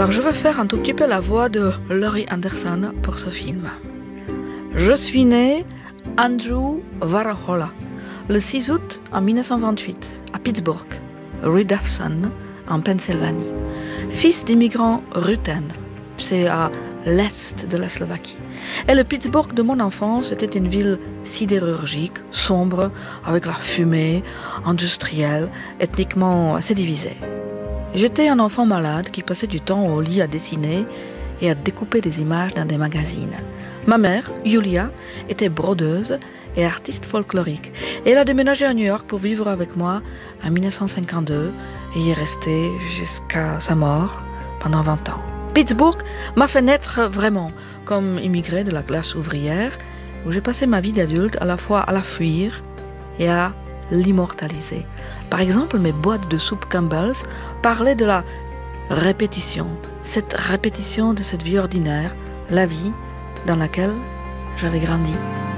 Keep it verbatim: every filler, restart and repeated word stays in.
Alors je vais faire un tout petit peu la voix de Laurie Anderson pour ce film. Je suis né Andrew Warhola le six août en dix-neuf cent vingt-huit à Pittsburgh, rue Dawson, en Pennsylvanie. Fils d'immigrants ruthènes, c'est à l'est de la Slovaquie. Et le Pittsburgh de mon enfance était une ville sidérurgique, sombre, avec la fumée, industrielle, ethniquement assez divisée. J'étais un enfant malade qui passait du temps au lit à dessiner et à découper des images dans des magazines. Ma mère, Julia, était brodeuse et artiste folklorique. Et elle a déménagé à New York pour vivre avec moi en dix-neuf cent cinquante-deux et y est restée jusqu'à sa mort pendant vingt ans. Pittsburgh m'a fait naître vraiment comme immigré de la classe ouvrière où j'ai passé ma vie d'adulte à la fois à la fuir et à l'immortaliser. Par exemple, mes boîtes de soupe Campbell's parlaient de la répétition, cette répétition de cette vie ordinaire, la vie dans laquelle j'avais grandi.